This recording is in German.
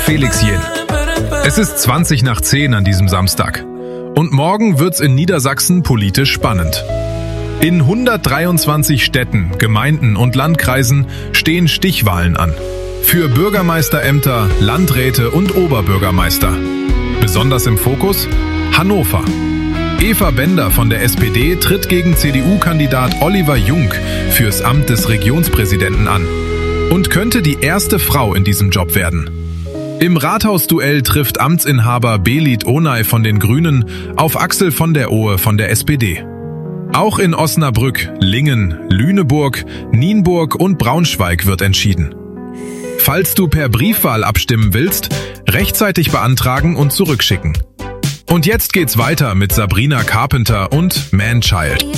Felix Jen. Es ist 20 nach 10 an diesem Samstag. Und morgen wird's in Niedersachsen politisch spannend. In 123 Städten, Gemeinden und Landkreisen stehen Stichwahlen an. Für Bürgermeisterämter, Landräte und Oberbürgermeister. Besonders im Fokus Hannover. Eva Bender von der SPD tritt gegen CDU-Kandidat Oliver Jung fürs Amt des Regionspräsidenten an und könnte die erste Frau in diesem Job werden. Im Rathausduell trifft Amtsinhaber Belit Onay von den Grünen auf Axel von der Ohe von der SPD. Auch in Osnabrück, Lingen, Lüneburg, Nienburg und Braunschweig wird entschieden. Falls du per Briefwahl abstimmen willst, rechtzeitig beantragen und zurückschicken. Und jetzt geht's weiter mit Sabrina Carpenter und Man Child.